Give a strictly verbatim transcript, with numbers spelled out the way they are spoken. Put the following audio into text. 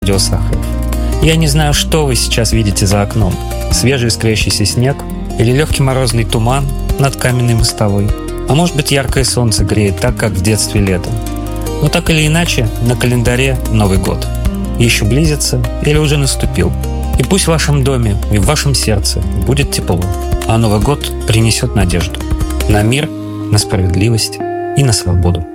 радио Сахаров. Я не знаю, что вы сейчас видите за окном. Свежий искрящийся снег или легкий морозный туман над каменной мостовой. А может быть, яркое солнце греет так, как в детстве летом. Но так или иначе, на календаре Новый год. Еще близится или уже наступил. И пусть в вашем доме и в вашем сердце будет тепло, а Новый год принесет надежду на мир, на справедливость и на свободу.